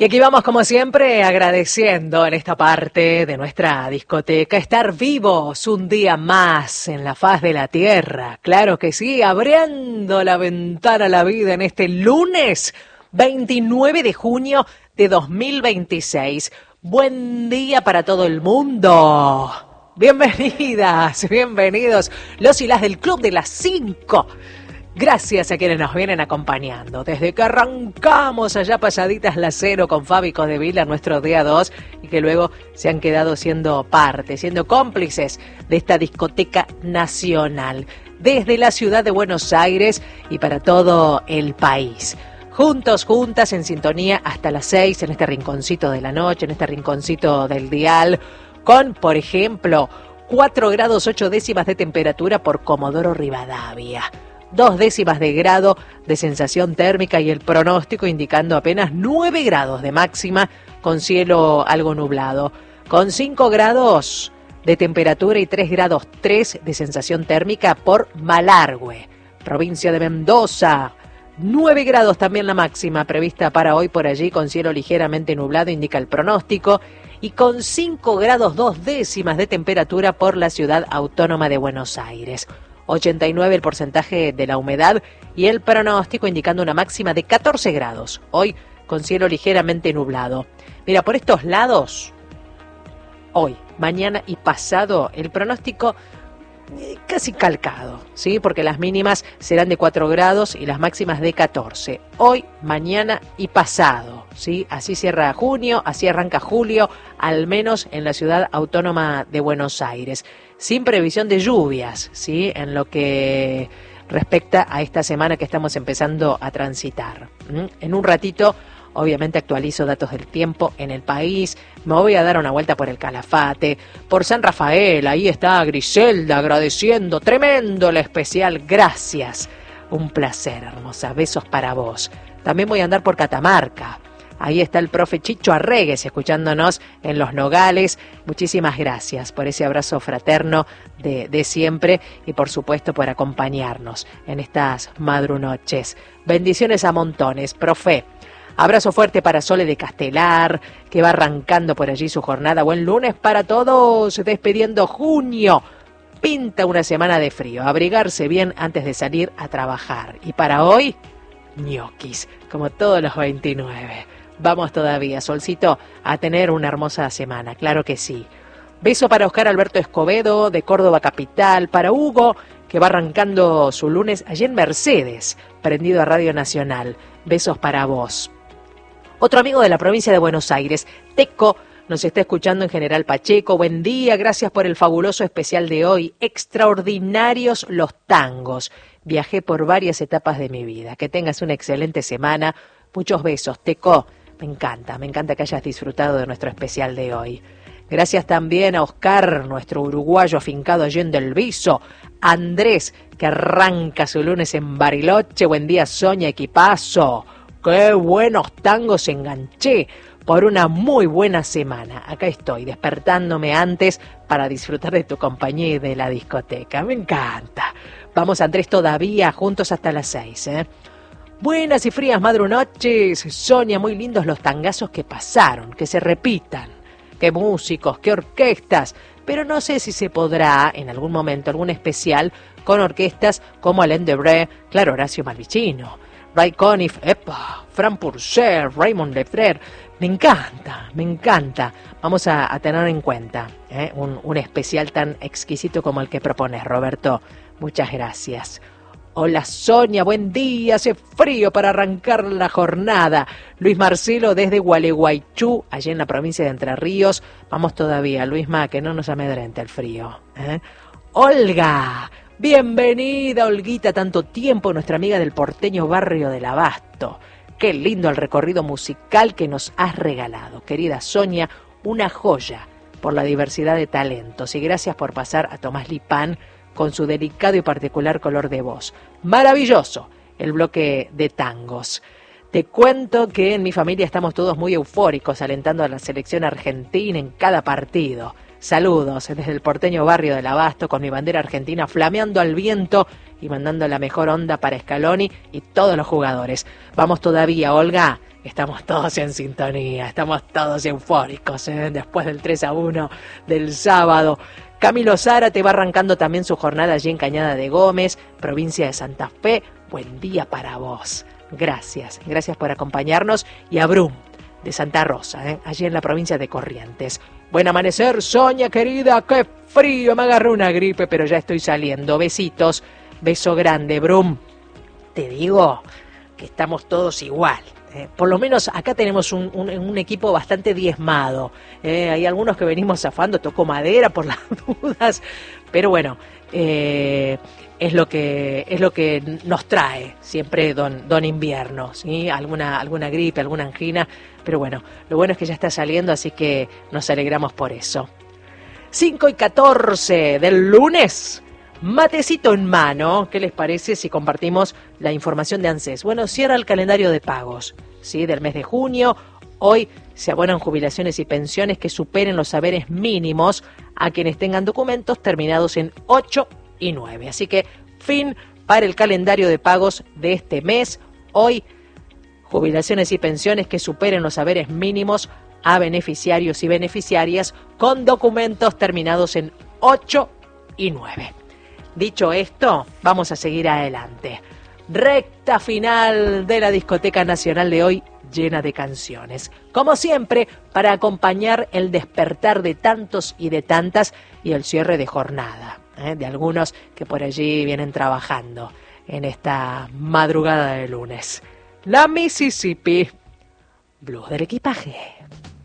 Y aquí vamos, como siempre, agradeciendo en esta parte de nuestra discoteca estar vivos un día más en la faz de la tierra. Claro que sí, abriendo la ventana a la vida en este lunes 29 de junio de 2026. Buen día para todo el mundo. Bienvenidas, bienvenidos los y las del Club de las 5. Gracias a quienes nos vienen acompañando desde que arrancamos allá pasaditas las 0 con Fabi Codevila, nuestro día 2, y que luego se han quedado siendo parte, siendo cómplices de esta discoteca nacional desde la ciudad de Buenos Aires y para todo el país. Juntos, juntas, en sintonía hasta las 6 en este rinconcito de la noche, en este rinconcito del dial, con, por ejemplo, 4 grados 8 décimas de temperatura por Comodoro Rivadavia. 2 décimas de grado de sensación térmica y el pronóstico indicando apenas 9 grados de máxima con cielo algo nublado. Con 5 grados de temperatura y 3 grados 3 de sensación térmica por Malargüe, provincia de Mendoza. 9 grados también la máxima prevista para hoy por allí con cielo ligeramente nublado, indica el pronóstico. Y con 5 grados 2 décimas de temperatura por la ciudad autónoma de Buenos Aires. 89 el porcentaje de la humedad y el pronóstico indicando una máxima de 14 grados, hoy con cielo ligeramente nublado. Mira, por estos lados, hoy, mañana y pasado, el pronóstico casi calcado, ¿sí? Porque las mínimas serán de 4 grados y las máximas de 14. Hoy, mañana y pasado, ¿sí? Así cierra junio, así arranca julio, al menos en la ciudad autónoma de Buenos Aires. Sin previsión de lluvias, ¿sí? En lo que respecta a esta semana que estamos empezando a transitar. En un ratito, obviamente, actualizo datos del tiempo en el país. Me voy a dar una vuelta por el Calafate, por San Rafael. Ahí está Griselda agradeciendo. Tremendo el especial. Gracias. Un placer, hermosa. Besos para vos. También voy a andar por Catamarca. Ahí está el profe Chicho Arregues escuchándonos en Los Nogales. Muchísimas gracias por ese abrazo fraterno de siempre y por supuesto por acompañarnos en estas madrunoches. Bendiciones a montones, profe. Abrazo fuerte para Sole de Castelar, que va arrancando por allí su jornada. Buen lunes para todos, despidiendo junio. Pinta una semana de frío, abrigarse bien antes de salir a trabajar. Y para hoy, ñoquis, como todos los 29. Vamos todavía, solcito, a tener una hermosa semana, claro que sí. Beso para Oscar Alberto Escobedo, de Córdoba Capital, para Hugo, que va arrancando su lunes allí en Mercedes, prendido a Radio Nacional. Besos para vos. Otro amigo de la provincia de Buenos Aires, Teco, nos está escuchando en General Pacheco. Buen día, gracias por el fabuloso especial de hoy. Extraordinarios los tangos. Viajé por varias etapas de mi vida. Que tengas una excelente semana. Muchos besos, Teco. Me encanta que hayas disfrutado de nuestro especial de hoy. Gracias también a Oscar, nuestro uruguayo afincado allí en Del Viso. Andrés, que arranca su lunes en Bariloche. Buen día, Soña, equipazo. ¡Qué buenos tangos enganché! Por una muy buena semana. Acá estoy, despertándome antes para disfrutar de tu compañía y de la discoteca. Me encanta. Vamos, Andrés, todavía juntos hasta las 6, ¿eh? Buenas y frías madrunoches, Sonia, muy lindos los tangazos que pasaron, que se repitan. Qué músicos, qué orquestas, pero no sé si se podrá en algún momento, algún especial con orquestas como Alain Debré, claro, Horacio Malvicino, Ray Conniff, Fran Purcell, Raymond Lefebvre. Me encanta. Vamos a tener en cuenta un especial tan exquisito como el que propones, Roberto. Muchas gracias. Hola Sonia, buen día, hace frío para arrancar la jornada. Luis Marcelo desde Gualeguaychú, allí en la provincia de Entre Ríos. Vamos todavía, Luisma, que no nos amedrente el frío. Olga, bienvenida Olguita, tanto tiempo, nuestra amiga del porteño barrio del Abasto. Qué lindo el recorrido musical que nos has regalado. Querida Sonia, una joya por la diversidad de talentos y gracias por pasar a Tomás Lipán con su delicado y particular color de voz. Maravilloso el bloque de tangos. Te cuento que en mi familia estamos todos muy eufóricos alentando a la selección argentina en cada partido. Saludos desde el porteño barrio del Abasto con mi bandera argentina flameando al viento y mandando la mejor onda para Scaloni y todos los jugadores. Vamos todavía, Olga, estamos todos en sintonía, estamos todos eufóricos, después del 3-1 del sábado. Camilo Zárate va arrancando también su jornada allí en Cañada de Gómez, provincia de Santa Fe. Buen día para vos. Gracias por acompañarnos. Y a Brum, de Santa Rosa, allí en la provincia de Corrientes. Buen amanecer, Sonia querida, qué frío, me agarró una gripe, pero ya estoy saliendo. Besitos, beso grande, Brum. Te digo que estamos todos igual. Por lo menos acá tenemos un equipo bastante diezmado. Hay algunos que venimos zafando, tocó madera por las dudas, pero bueno, es lo que nos trae siempre don invierno, ¿sí? Alguna gripe, alguna angina, pero bueno, lo bueno es que ya está saliendo, así que nos alegramos por eso. 5:14 del lunes. Matecito en mano, ¿qué les parece si compartimos la información de ANSES? Bueno, cierra el calendario de pagos, ¿sí? Del mes de junio. Hoy se abonan jubilaciones y pensiones que superen los saberes mínimos a quienes tengan documentos terminados en 8 y 9. Así que fin para el calendario de pagos de este mes. Hoy, jubilaciones y pensiones que superen los saberes mínimos a beneficiarios y beneficiarias con documentos terminados en 8 y 9. Dicho esto, vamos a seguir adelante. Recta final de la Discoteca Nacional de hoy, llena de canciones. Como siempre, para acompañar el despertar de tantos y de tantas y el cierre de jornada, de algunos que por allí vienen trabajando en esta madrugada de lunes. La Mississippi, blues del equipaje.